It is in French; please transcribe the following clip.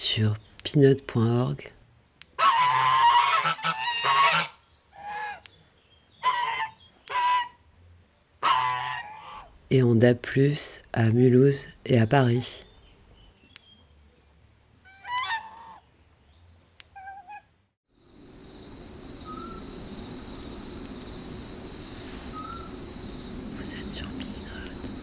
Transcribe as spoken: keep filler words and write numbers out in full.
sur pinode point org et en D A B plus, à Mulhouse et à Paris.